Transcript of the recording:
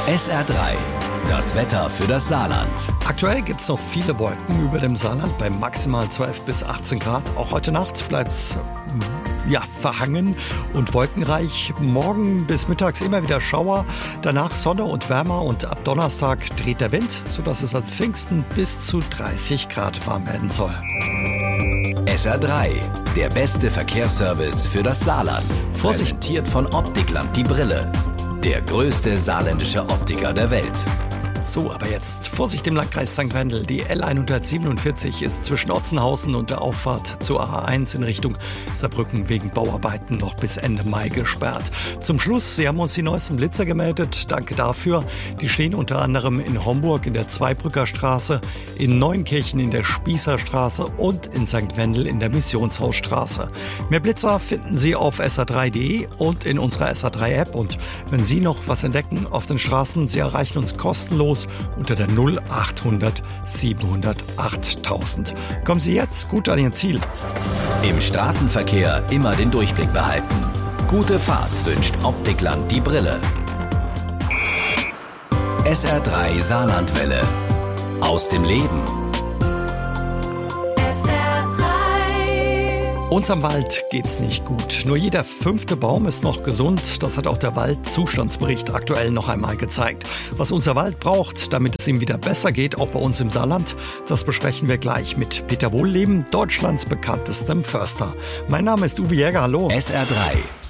SR3, das Wetter für das Saarland. Aktuell gibt es noch viele Wolken über dem Saarland bei maximal 12 bis 18 Grad. Auch heute Nacht bleibt es verhangen und wolkenreich. Morgen bis mittags immer wieder Schauer, danach Sonne und wärmer und ab Donnerstag dreht der Wind, sodass es an Pfingsten bis zu 30 Grad warm werden soll. SR3, der beste Verkehrsservice für das Saarland. Vorsicht. Präsentiert von Optikland die Brille. Der größte saarländische Optiker der Welt. So, aber jetzt Vorsicht im Landkreis St. Wendel. Die L147 ist zwischen Otzenhausen und der Auffahrt zur A1 in Richtung Saarbrücken wegen Bauarbeiten noch bis Ende Mai gesperrt. Zum Schluss, Sie haben uns die neuesten Blitzer gemeldet. Danke dafür. Die stehen unter anderem in Homburg in der Zweibrücker Straße, in Neunkirchen in der Spießerstraße und in St. Wendel in der Missionshausstraße. Mehr Blitzer finden Sie auf sr3.de und in unserer SR3-App. Und wenn Sie noch was entdecken auf den Straßen, Sie erreichen uns kostenlos unter der 0800 700 8000. Kommen Sie jetzt gut an Ihr Ziel. Im Straßenverkehr immer den Durchblick behalten. Gute Fahrt wünscht Optikland die Brille. SR3 Saarlandwelle. Aus dem Leben. Uns am Wald geht's nicht gut. Nur jeder 5. Baum ist noch gesund. Das hat auch der Waldzustandsbericht aktuell noch einmal gezeigt. Was unser Wald braucht, damit es ihm wieder besser geht, auch bei uns im Saarland, das besprechen wir gleich mit Peter Wohlleben, Deutschlands bekanntestem Förster. Mein Name ist Uwe Jäger, hallo. SR3,